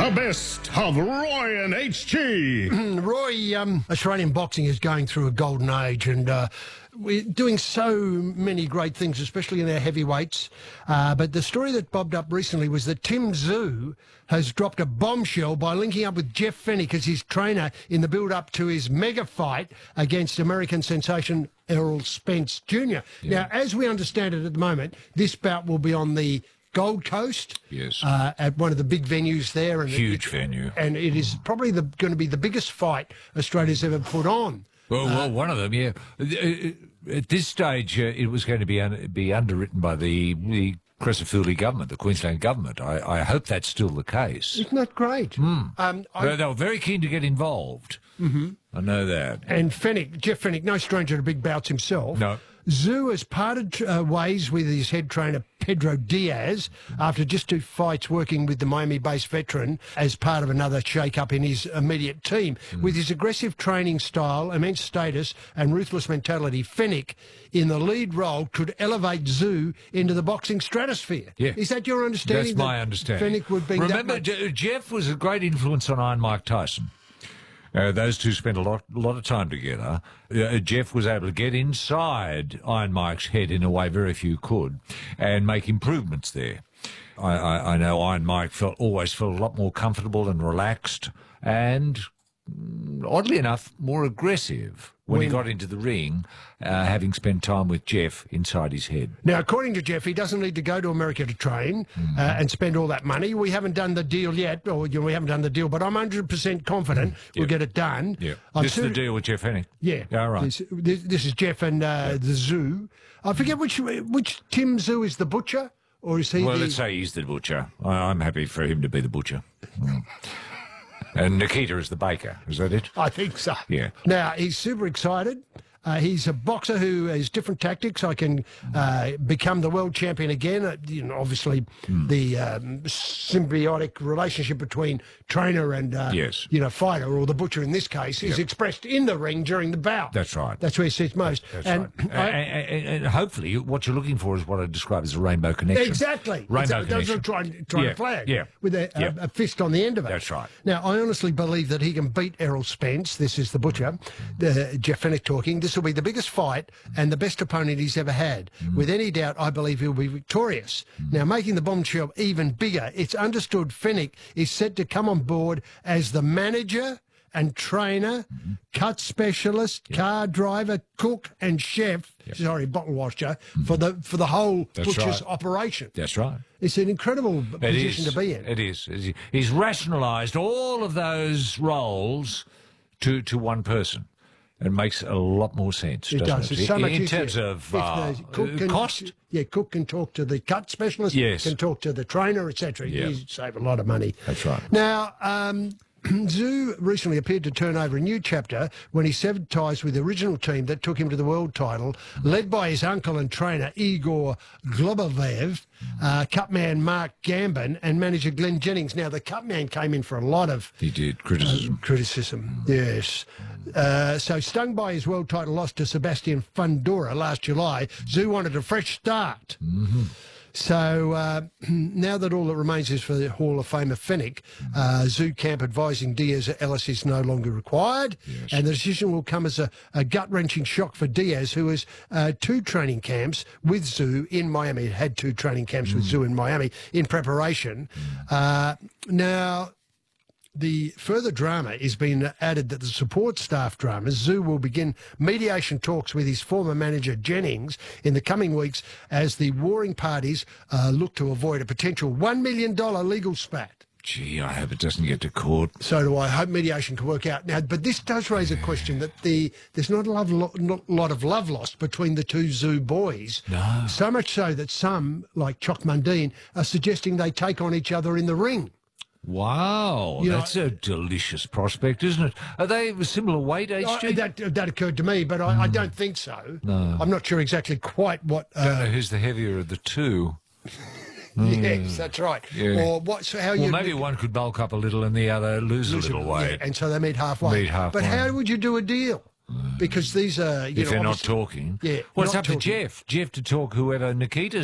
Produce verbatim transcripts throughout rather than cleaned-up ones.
The best of Roy and H G. Roy, um, Australian boxing is going through a golden age, and uh, we're doing so many great things, especially in our heavyweights. Uh, but the story that bobbed up recently was that Tim Tszyu has dropped a bombshell by linking up with Jeff Fenech as his trainer in the build-up to his mega fight against American sensation Errol Spence Junior Yeah. Now, as we understand it at the moment, this bout will be on the Gold Coast, yes, uh, at one of the big venues there, and huge it, venue, and it is probably the, going to be the biggest fight Australia's ever put on. Well, uh, well, one of them, yeah. At this stage, uh, it was going to be un- be underwritten by the the Crescent government, the Queensland government. I, I hope that's still the case. Isn't that great? Mm. Um, I, they, they were very keen to get involved. Mm-hmm. I know that. And Fenech, Jeff Fenech, no stranger to big bouts himself. No. Tszyu has parted uh, ways with his head trainer Pedro Diaz after just two fights working with the Miami-based veteran as part of another shake-up in his immediate team. Mm. With his aggressive training style, immense status and ruthless mentality, Fenech in the lead role could elevate Tszyu into the boxing stratosphere. Yeah. Is that your understanding? That's my understanding. Fenech would be Remember, that much... Jeff was a great influence on Iron Mike Tyson. Uh, those two spent a lot, lot of time together. Uh, Jeff was able to get inside Iron Mike's head in a way very few could, and make improvements there. I, I, I know Iron Mike felt always felt a lot more comfortable and relaxed, and oddly enough, more aggressive when, when he got into the ring, uh, having spent time with Jeff inside his head. Now, according to Jeff, he doesn't need to go to America to train mm-hmm. uh, and spend all that money. We haven't done the deal yet, or you know, we haven't done the deal, but I'm one hundred percent confident mm-hmm. we'll yep. get it done. Yeah, I'm this is the deal with Jeff Fenech. Yeah. All right. This, this, this is Jeff and uh, yep. the Tszyu. I forget which which Tim Tszyu is the butcher, or is he Well, the... let's say he's the butcher. I, I'm happy for him to be the butcher. Mm. And Nikita is the baker. Is that it? I think so. Yeah. Now, he's super excited. Uh, he's a boxer who has different tactics. I can uh, become the world champion again. Uh, you know, obviously, mm. the um, symbiotic relationship between trainer and uh, yes. you know fighter, or the butcher in this case, yep. is expressed in the ring during the bout. That's right. That's where he sits most. That's and, right. I, and, and, and hopefully, what you're looking for is what I describe as a rainbow connection. Exactly. Rainbow it's, connection. That's what I'm trying, trying yeah. to flag. Yeah. With a, yeah. a, a fist on the end of it. That's right. Now, I honestly believe that he can beat Errol Spence. This is the butcher, the Jeff Fenech talking. This will be the biggest fight and the best opponent he's ever had. Mm. With any doubt, I believe he'll be victorious. Mm. Now, making the bombshell even bigger, it's understood Fenech is set to come on board as the manager and trainer, mm-hmm. cut specialist, yep. car driver, cook and chef, yep. sorry, bottle washer, mm-hmm. for the for the whole That's butcher's right. operation. That's right. It's an incredible it position is. to be in. It is. He's rationalised all of those roles to, to one person. It makes a lot more sense, it doesn't does. it? It's so in much in easier. terms of uh, cook can, cost? Yeah, cook can talk to the cut specialist, yes. can talk to the trainer, et cetera. Yep. You save a lot of money. That's right. Now, um, Tszyu recently appeared to turn over a new chapter when he severed ties with the original team that took him to the world title, led by his uncle and trainer Igor Globovev, uh, cutman Mark Gambin, and manager Glenn Jennings. Now, the cutman came in for a lot of... He did, criticism. Uh, criticism, yes. Uh, so, stung by his world title loss to Sebastian Fundora last July, Tszyu wanted a fresh start. Mm-hmm. So uh, now that all that remains is for the Hall of Famer Fenech, uh, Tszyu camp advising Diaz that Ellis is no longer required, yes. and the decision will come as a, a gut-wrenching shock for Diaz, who has uh, two training camps with Tszyu in Miami. He had two training camps mm. with Tszyu in Miami in preparation. Mm. Uh, now... The further drama is being added that the support staff dramas, Tszyu will begin mediation talks with his former manager Jennings in the coming weeks as the warring parties uh, look to avoid a potential one million dollars legal spat. Gee, I hope it doesn't get to court. So do I. I hope mediation can work out. Now, but this does raise a question that the there's not a love, lo, not a lot of love lost between the two Tszyu boys. No. So much so that some, like Choc Mundine, are suggesting they take on each other in the ring. Wow, you that's know, a delicious prospect, isn't it? Are they a similar weight, H G? Uh, that, that occurred to me, but I, mm. I don't think so. No. I'm not sure exactly quite what... Uh, don't know who's the heavier of the two. Yes, mm. that's right. Yeah. Or what? So how well, you? maybe one could bulk up a little and the other lose, lose a little weight. Yeah, and so they meet halfway. Meet halfway. But how would you do a deal? Because these are... You if know, they're not talking. Yeah. Well, it's up talking. to Jeff. Jeff to talk whoever Nikita's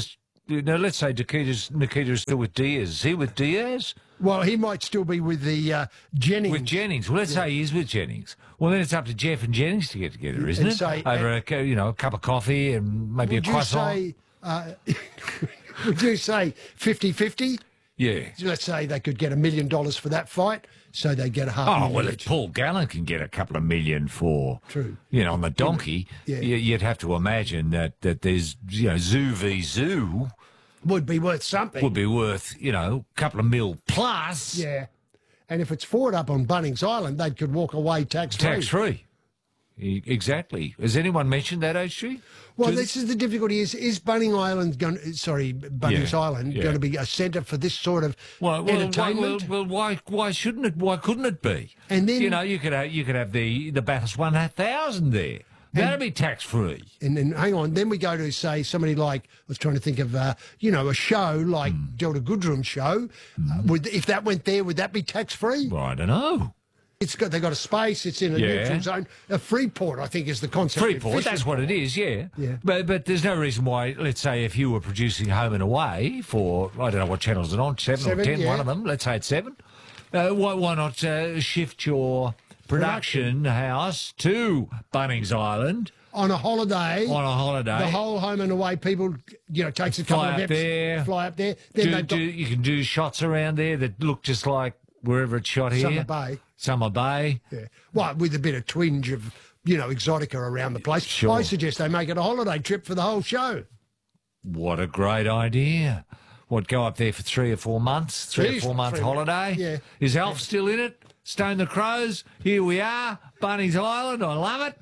you know, let's say Nikita's, Nikita's still with Diaz. Is he with Diaz? Well, he might still be with the uh, Jennings. With Jennings. Well, let's yeah. say he is with Jennings. Well, then it's up to Jeff and Jennings to get together, isn't and it? Say, Over and, a, you know, a cup of coffee and maybe would a croissant. You say, uh, would you say fifty-fifty? Yeah. Let's say they could get a million dollars for that fight, so they get a half Oh, million well, each. if Paul Gallen can get a couple of million for, True. you know, on the donkey, yeah. you'd have to imagine that, that there's, you know, Zoo v Zoo would be worth something. would be worth, you know, a couple of mil plus. Yeah. And if it's fought up on Bunnings Island, they could walk away tax-free. Tax-free. E- Exactly. Has anyone mentioned that, H G? Well, Do this they... is the difficulty: is is Bunning Island going? Sorry, Bunnings Yeah, Island yeah. going to be a centre for this sort of well, well, entertainment? Well, well, why why shouldn't it? Why couldn't it be? And then you know, you could have, you could have the the Bathurst one thousand there. That'd be tax free. And then, hang on, then we go to, say, somebody like, I was trying to think of, uh, you know, a show like Mm. Delta Goodrum's show. Mm. Uh, would, if that went there, would that be tax-free? Well, I don't know. It's got, they've got a space, it's in a Yeah. neutral zone. A Freeport, I think, is the concept. Freeport, that's what it is, yeah. Yeah. But but there's no reason why, let's say, if you were producing Home and Away for, I don't know what channels it on, seven, Seven, or ten, yeah. one of them, let's say it's seven, uh, why, why not uh, shift your production, production house to Bunnings Island? On a holiday. On a holiday. The whole Home and Away people, you know, takes a couple Fly of up episodes, there. fly up there. Then Do, they've do, got you can do shots around there that look just like wherever it's shot here. Summer Bay. Summer Bay. Yeah. Well, with a bit of twinge of, you know, exotica around the place. Sure. I suggest they make it a holiday trip for the whole show. What a great idea. What, go up there for three or four months? Three Jeez, or four month three holiday? months, yeah. Is Alf still in it? Stone the Crows? Here we are. Bunnings Island. I love it.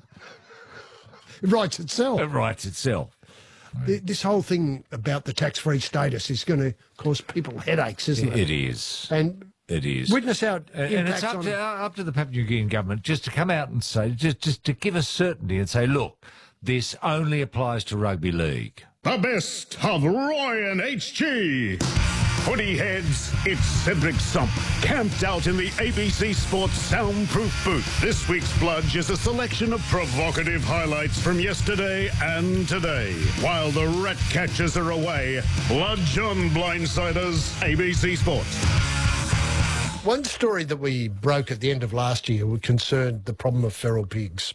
It writes itself. It writes itself. Th- This whole thing about the tax-free status is going to cause people headaches, isn't it? It is. And It is. witness how it And and it's impacts up on... to, up to the Papua New Guinean government just to come out and say, just, just to give us certainty and say, look, this only applies to rugby league. The best of Roy and H G. Footy heads, it's Cedric Sump, camped out in the A B C Sports soundproof booth. This week's Bludge is a selection of provocative highlights from yesterday and today. While the rat catchers are away, Bludge on Blindsiders, A B C Sports. One story that we broke at the end of last year concerned the problem of feral pigs.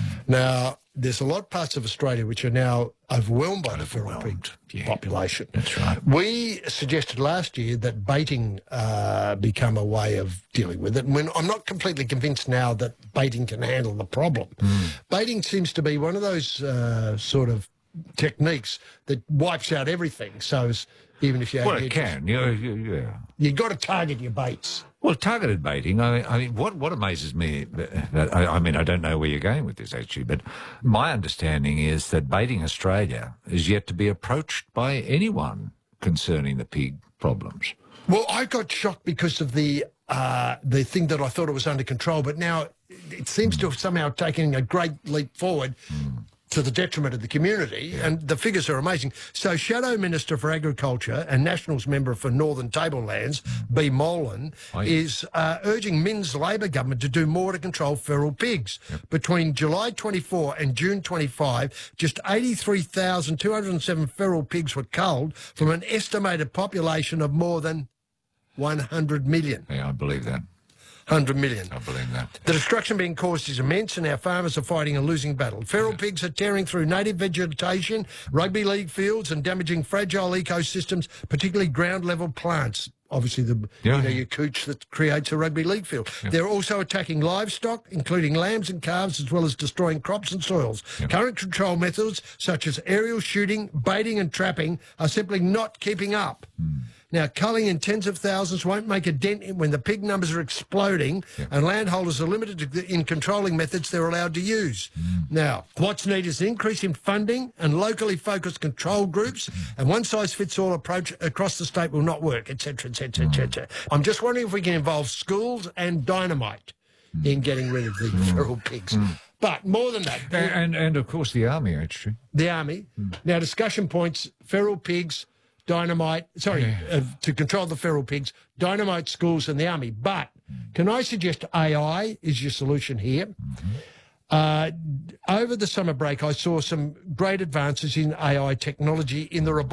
Now, there's a lot of parts of Australia which are now overwhelmed by the feral pig yeah. population. That's right. We suggested last year that baiting uh, become a way of dealing with it. And when, I'm not completely convinced now that baiting can handle the problem. Mm. Baiting seems to be one of those uh, sort of techniques that wipes out everything. So as, even if you Well, it can. Yeah, yeah, yeah. you've got to target your baits. Well, targeted baiting, I mean, I mean what, what amazes me, I, I mean, I don't know where you're going with this, actually, but my understanding is that Baiting Australia is yet to be approached by anyone concerning the pig problems. Well, I got shocked because of the uh, the thing that I thought it was under control, but now it seems to have somehow taken a great leap forward mm. to the detriment of the community, yeah. and the figures are amazing. So Shadow Minister for Agriculture and Nationals Member for Northern Tablelands, B. Molan, oh, yeah. is uh, urging Min's Labor government to do more to control feral pigs. Yep. Between July twenty-four and June twenty-five, just eighty-three thousand two hundred seven feral pigs were culled from an estimated population of more than one hundred million. Yeah, I believe that. one hundred million. I believe that. The destruction being caused is immense, and our farmers are fighting a losing battle. Feral pigs are tearing through native vegetation, rugby league fields, and damaging fragile ecosystems, particularly ground-level plants. Obviously, the Yeah. you know your cooch that creates a rugby league field. Yeah. They're also attacking livestock, including lambs and calves, as well as destroying crops and soils. Yeah. Current control methods, such as aerial shooting, baiting, and trapping, are simply not keeping up. Mm. Now, culling in tens of thousands won't make a dent in when the pig numbers are exploding, yeah. and landholders are limited to, in controlling methods they're allowed to use. Mm. Now, what's needed is an increase in funding and locally focused control groups, mm. and one-size-fits-all approach across the state will not work, et cetera, et cetera, et cetera. I'm just wondering if we can involve schools and dynamite mm. in getting rid of the mm. feral pigs. Mm. But more than that... And, and, and of course, the army, actually. The army. Mm. Now, discussion points, feral pigs... Dynamite, sorry, yeah. uh, to control the feral pigs, dynamite schools and the army. But can I suggest A I is your solution here? Mm-hmm. Uh, over the summer break, I saw some great advances in A I technology in the robotic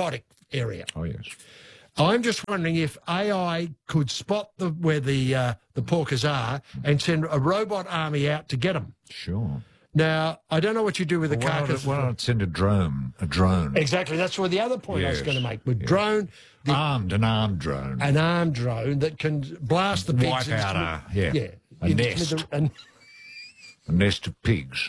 area. Oh, yes. I'm just wondering if A I could spot the where the uh, the porkers are and send a robot army out to get them. Sure. Now, I don't know what you do with the Why not, carcass. why not send a drone? A drone. Exactly. That's where the other point I was Yes. going to make. With Yes. drone, the, Armed, an armed drone. an armed drone that can blast the pigs. Wipe into out the- a, yeah, yeah, a into nest. the- and- A nest of pigs.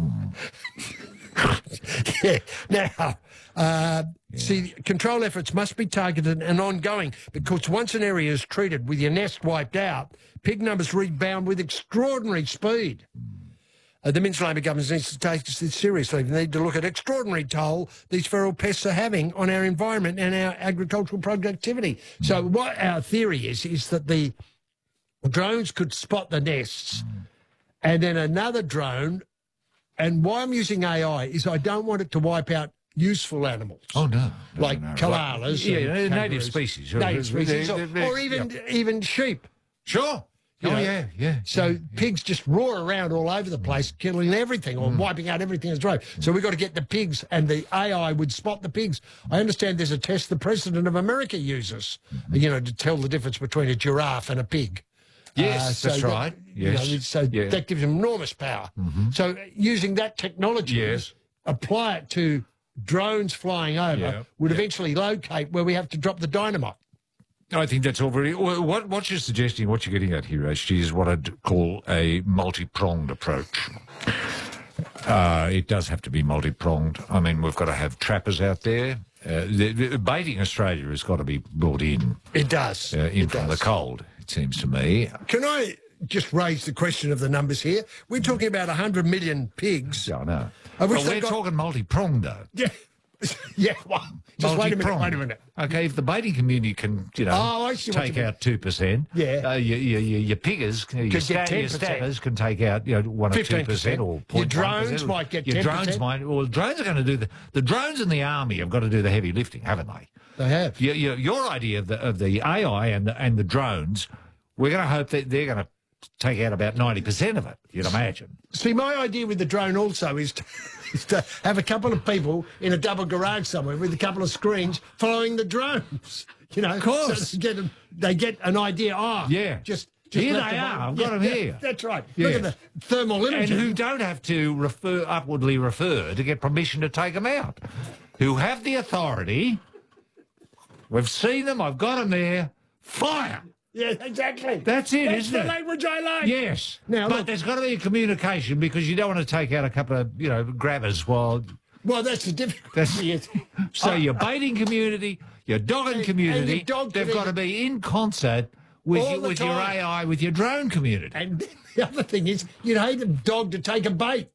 yeah. Now, uh, see, control efforts must be targeted and ongoing because once an area is treated with your nest wiped out, pig numbers rebound with extraordinary speed. Uh, the Minns-Labor government needs to take this seriously. They need to look at extraordinary toll these feral pests are having on our environment and our agricultural productivity. So what our theory is, is that the drones could spot the nests and then another drone, and why I'm using A I is I don't want it to wipe out useful animals. Oh, no. no Like no, no. koalas. Yeah, and native kangaroos. species. Native species. They- Or, they- or even, even sheep. Sure. You oh, know, yeah, yeah. So yeah, pigs just roar around all over the place, killing everything or wiping out everything as road. So we've got to get the pigs, and the A I would spot the pigs. I understand there's a test the President of America uses, you know, to tell the difference between a giraffe and a pig. Yes, so that's that- right. you know, Yes. so Yeah. that gives them enormous power. So using that technology, Yes. apply it to drones flying over, Yeah. would Yeah. eventually locate where we have to drop the dynamite. I think that's all very. Well, what what you're suggesting, what you're getting at here, H G, is what I'd call a multi-pronged approach. Uh, it does have to be multi-pronged. I mean, we've got to have trappers out there. Uh, the, the, baiting Australia has got to be brought in, It does. uh, in It from does. the cold. It seems to me. Can I just raise the question of the numbers here? We're talking about one hundred million pigs. Yeah, I know. I wish But they we're got- talking multi-pronged, though. Yeah. yeah, well, just wait a minute, Multi-pronged. wait a minute. Okay, if the baiting community can, you know, Oh, I see what take you mean. out two percent, Yeah. uh, your, your, your, your piggers, your, get sta- your ten percent. stabbers can take out, you know, one or two fifteen percent. percent or Your point drones might get Your ten drones percent. might. Well, drones are going to do the the drones and the army have got to do the heavy lifting, haven't they? They have. Your, your, your idea of the of the A I and the and the drones, we're going to hope that they're going to take out about ninety percent of it. You'd imagine. See, my idea with the drone also is to, is to have a couple of people in a double garage somewhere with a couple of screens following the drones. You know, of course. So they, get, they get an idea. Ah, Yeah. just, just Here left they them are. on. I've got 'em yeah, here. That's right. Yes. Look at the thermal And imaging. who don't have to refer upwardly refer to get permission to take them out, who have the authority. We've seen them. I've got them there. Fire. Yeah, exactly. That's it, That's isn't the it? language I like. Yes. Now, but look- there's got to be a communication because you don't want to take out a couple of, you know, grabbers while. Well, that's the difficulty. That's, so your baiting community, your dogging and community, your dog they've got to be in concert with, All your, the with your time. A I, with your drone community. And the other thing is, you'd hate a dog to take a bait.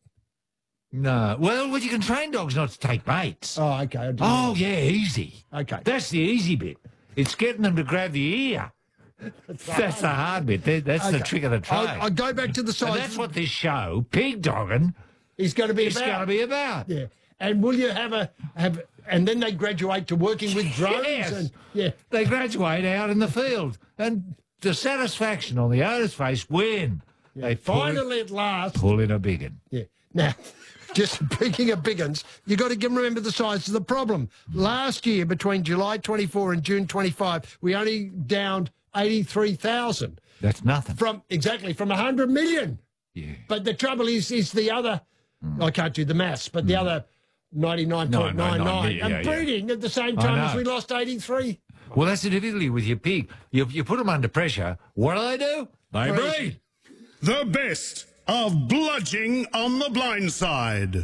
No. Well, well, you can train dogs not to take baits. Oh, okay. I didn't Oh, know. yeah, easy. Okay. That's the easy bit. It's getting them to grab the ear. That's the hard bit. That- That's the Okay. trick of the trade. I, I go back to the and size. that's what this show, pig dogging, he's going to be is about. going to be about. Yeah. And will you have a have? And then they graduate to working with drones. Yes. And, yeah. They graduate out in the field, and the satisfaction on the owner's face when they pull, Finally, at last. pull in a biggin. Yeah. Now, just speaking of big uns, you got to give, remember the size of the problem. Last year, between July twenty-four and June twenty-five, we only downed eighty-three thousand That's nothing. from exactly from one hundred million. Yeah. But the trouble is, is the other. I can't do the maths, but the other ninety-nine point nine No, no, no, nine yeah, are yeah. breeding at the same I time as know. we lost eighty-three. Well, that's the difficulty with your pig. You, you put them under pressure. What do they do? They Breed. breed. The best of bludging on the blind side.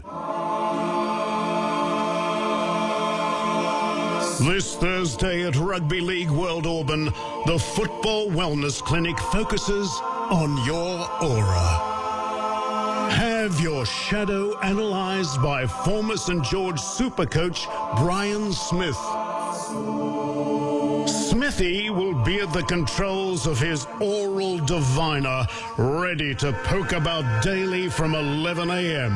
This Thursday at Rugby League World Auburn, the Football Wellness Clinic focuses on your aura. Have your shadow analysed by former St George super coach Brian Smith. Smithy will be at the controls of his oral diviner, ready to poke about daily from eleven a.m.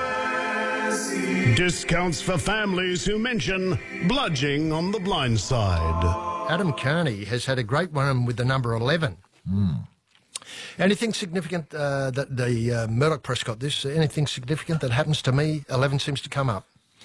Discounts for families who mention bludging on the blind side. Adam Carney has had a great one with the number eleven. Anything significant uh, that the uh, Murdoch press got this? Anything significant that happens to me? eleven seems to come up.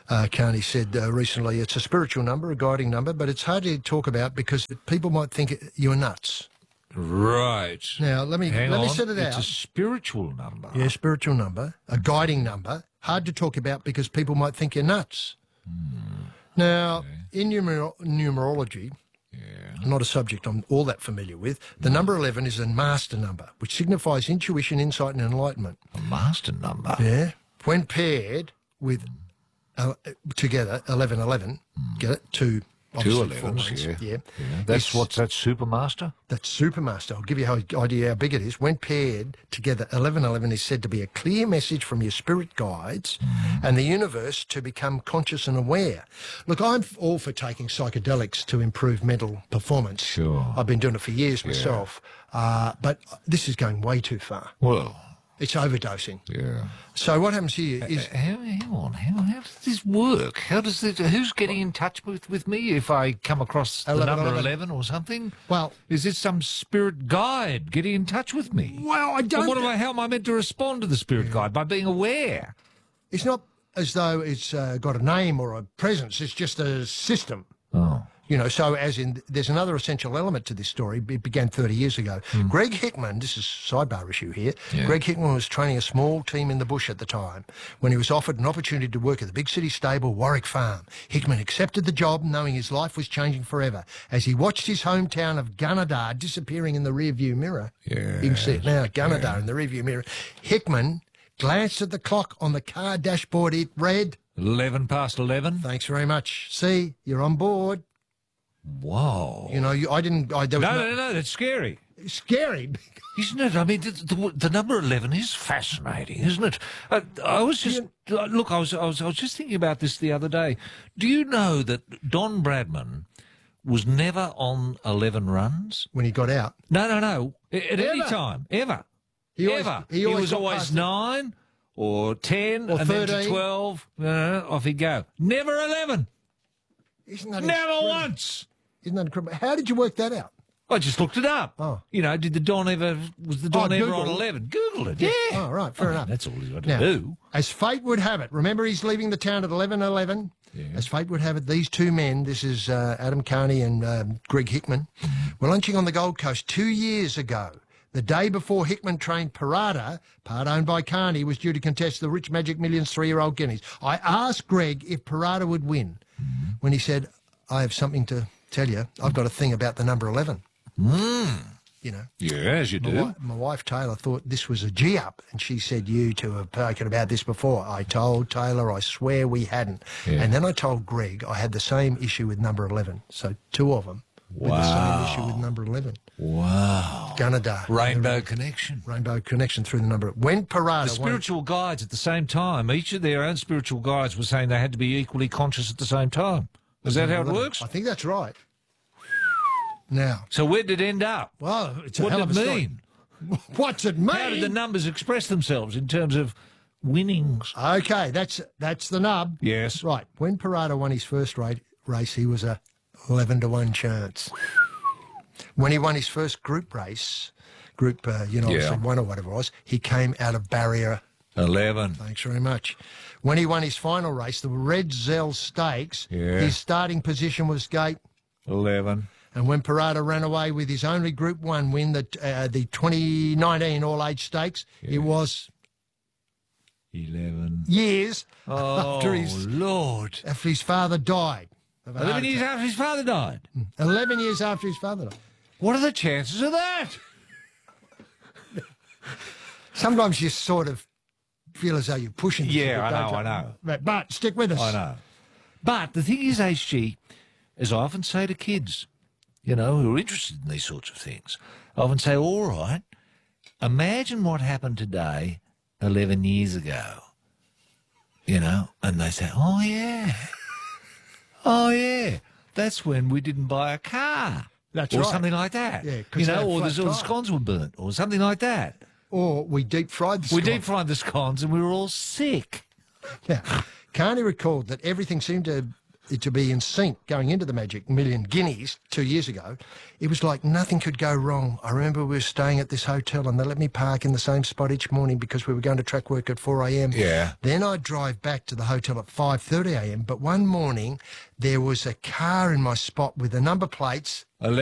Uh, Carney said uh, recently it's a spiritual number, a guiding number, but it's hard to talk about because people might think you're nuts. Right. Now, let me Hang let on. me set it It's out. a spiritual number. Yeah, spiritual number, a guiding number, hard to talk about because people might think you're nuts. Hmm. Now, in numer- numerology, not a subject I'm all that familiar with, the number eleven is a master number, which signifies intuition, insight and enlightenment. A master number. Yeah. When paired with, uh, together, eleven eleven, get it? Two, Two obviously four elevens, ones. yeah. Yeah. Yeah. That's It's- what's that supermaster? That's supermaster. I'll give you an idea how big it is. When paired together, eleven eleven is said to be a clear message from your spirit guides and the universe to become conscious and aware. Look, I'm all for taking psychedelics to improve mental performance. Sure. I've been doing it for years myself, uh, but this is going way too far. Well, It's overdosing. yeah. So what happens here is... How, hang on, how, how does this work? How does this, who's getting in touch with, with me if I come across the eleven number eleven. eleven or something? Well- is this some spirit guide getting in touch with me? Well, I don't... And what am I, how am I meant to respond to the spirit guide? By being aware? It's not as though it's uh, got a name or a presence. It's just a system. Oh. You know, so as in, there's another essential element to this story. It began thirty years ago. Greg Hickman, this is a sidebar issue here. Yeah. Greg Hickman was training a small team in the bush at the time when he was offered an opportunity to work at the big city stable, Warwick Farm. Hickman accepted the job knowing his life was changing forever as he watched his hometown of Gunnedah disappearing in the rearview mirror. Yeah. You can see it now, Gunnedah in the rearview mirror. Hickman glanced at the clock on the car dashboard. It read, eleven past eleven? "Thanks very much. See, you're on board." Whoa. You know, you, I didn't. I, there was No, no, no, no, that's scary. scary. Isn't it? I mean, the, the, the number eleven is fascinating, isn't it? Uh, I was just uh, look. I was, I was I was just thinking about this the other day. Do you know that Don Bradman was never on eleven runs? When he got out, No, no, no. At at any Ever? time, ever, He always- ever. he always was got always past it. nine or ten, Or and then to thirteen. twelve. Uh, off he'd go. Never eleven. isn't that Never incredible? once. Isn't that incredible? How did you work that out? I just looked it up. Oh. You know, did the Don ever, was the Don Oh, ever on Google. eleven? Google it, yeah. Oh, right, fair I mean, enough. That's all he's got to Now, do. as fate would have it, remember he's leaving the town at eleven eleven. As fate would have it, these two men, this is uh, Adam Carney and um, Greg Hickman, were lunching on the Gold Coast two years ago. The day before Hickman trained Parada, part owned by Carney, was due to contest the Rich Magic Millions three-year-old guineas. I asked Greg if Parada would win when he said, "I have something to tell you. I've got a thing about the number eleven. Mm. You know, Yeah, as you my, do. wi- my wife Taylor thought this was a G-up, and she said, "You two have spoken about this before." I told Taylor, I swear we hadn't. Yeah. And then I told Greg I had the same issue with number eleven. So two of them with the Wow. same issue with number eleven. Wow. Gunnedah. Rainbow connection. Rainbow connection through the number. When Parada The won- spiritual guides at the same time, each of their own spiritual guides were saying they had to be equally conscious at the same time. Is that how it works? I think that's right. Now, So where did it end up? well, it's a What hell did of it a story. mean? What's it mean? How did the numbers express themselves in terms of winnings? Okay, that's that's the nub. Yes. Right. When Parada won his first ra- race, he was a eleven to one chance. When he won his first group race, group, uh, you know, Yeah. obviously one or whatever it was, he came out of barrier. eleven. Thanks very much. When he won his final race, the Red Zell Stakes, Yeah. his starting position was gate. eleven. And when Parada ran away with his only Group One win, the uh, the twenty nineteen All Age Stakes, it was eleven. years Oh, after his Lord. after his father died. of a heart eleven years attack. after his father died. Eleven years after his father died. What are the chances of that? Sometimes you sort of feel as though you're pushing. this a Yeah, bit, I don't know, you? I know. But, but stick with us. I know. But the thing is, H G, as I often say to kids, you know, who are interested in these sorts of things, I often say, all right, imagine what happened today eleven years ago. You know, and they say, oh, yeah. Oh, yeah. That's when we didn't buy a car. That's or right. something like that. Yeah, 'cause you they know, had or flat the, or the tire. scones were burnt, or something like that. Or we deep fried the We scone. deep fried the scones and we were all sick. Yeah. Carney recalled that everything seemed to to be in sync going into the Magic Million Guineas two years ago. It was like nothing could go wrong. I remember we were staying at this hotel and they let me park in the same spot each morning because we were going to track work at four a.m. Yeah. Then I'd drive back to the hotel at five thirty a.m. But one morning there was a car in my spot with the number plates